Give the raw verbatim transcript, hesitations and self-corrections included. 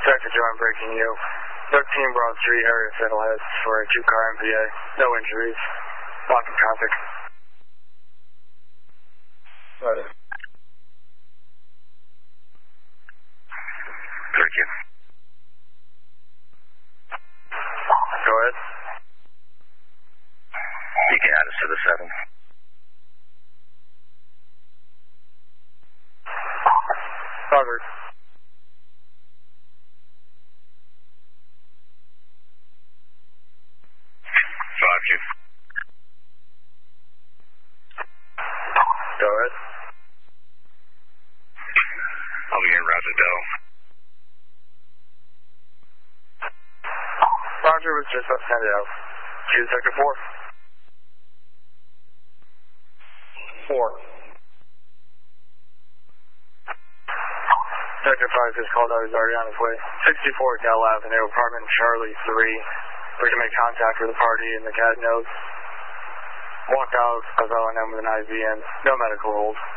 Sector Joe, I'm breaking you. thirteen Broad Street, area Fiddleheads for a two-car M V A. No injuries. Blocking traffic. Right. Thank you. Go ahead. You can add us to the seven. Covered. Five two. Go ahead. I'll be in Roger Dell. Roger was just up send it out. Choose sector four. Four. Sector five just called out, he's already on his way. sixty-four Cal Avenue, apartment Charlie three. We're going to make contact with the party in the C A D notes. Walk out of L and M with an I V N. No medical hold.